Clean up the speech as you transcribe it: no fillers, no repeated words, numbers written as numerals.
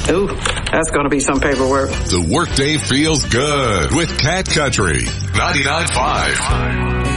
Ooh, that's going to be some paperwork. The workday feels good with Cat Country 99.5.